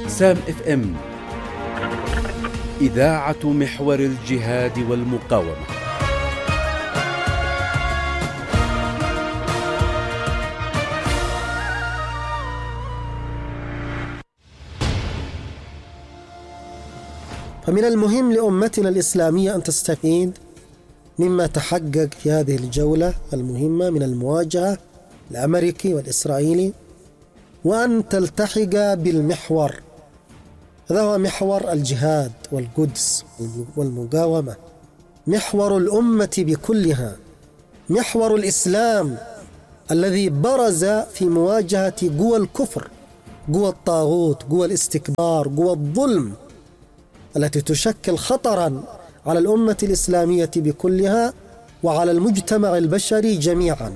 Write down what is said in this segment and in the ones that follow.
سام اف ام، إذاعة محور الجهاد والمقاومة. فمن المهم لأمتنا الإسلامية أن تستفيد مما تحقق في هذه الجولة المهمة من المواجهة الأمريكي والإسرائيلي، وأن تلتحق بالمحور. هذا هو محور الجهاد والقدس والمقاومة، محور الأمة بكلها، محور الإسلام الذي برز في مواجهة قوى الكفر، قوى الطاغوت، قوى الاستكبار، قوى الظلم التي تشكل خطرا على الأمة الإسلامية بكلها وعلى المجتمع البشري جميعا.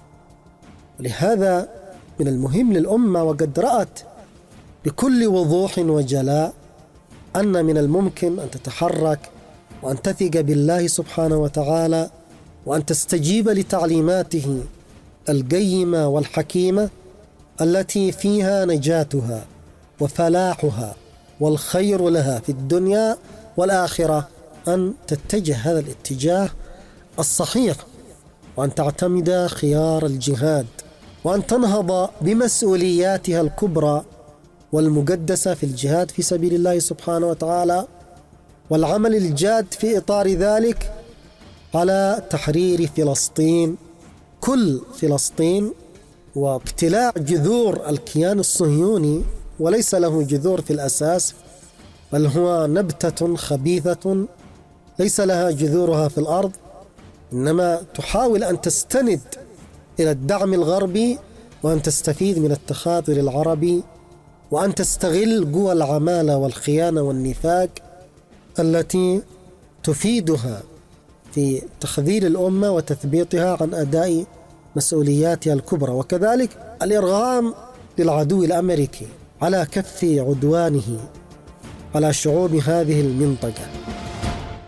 ولهذا من المهم للأمة، وقد رأت بكل وضوح وجلاء أن من الممكن أن تتحرك وأن تثق بالله سبحانه وتعالى، وأن تستجيب لتعليماته القيمة والحكيمة التي فيها نجاتها وفلاحها والخير لها في الدنيا والآخرة، أن تتجه هذا الاتجاه الصحيح، وأن تعتمد خيار الجهاد، وأن تنهض بمسؤولياتها الكبرى والمقدسة في الجهاد في سبيل الله سبحانه وتعالى، والعمل الجاد في إطار ذلك على تحرير فلسطين، كل فلسطين، وابتلاع جذور الكيان الصهيوني، وليس له جذور في الأساس، بل هو نبتة خبيثة ليس لها جذورها في الأرض، إنما تحاول أن تستند إلى الدعم الغربي، وأن تستفيد من التخاذل العربي، وأن تستغل قوى العمالة والخيانة والنفاق التي تفيدها في تخذيل الأمة وتثبيطها عن أداء مسؤولياتها الكبرى، وكذلك الإرغام للعدو الأمريكي على كف عدوانه على شعوب هذه المنطقة.